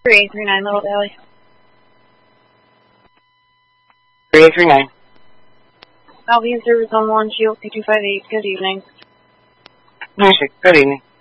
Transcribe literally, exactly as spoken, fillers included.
three eight three nine Little Valley. three eight three nine. I'll be in service on one Shield two two five eight. Good evening. Music. Good evening.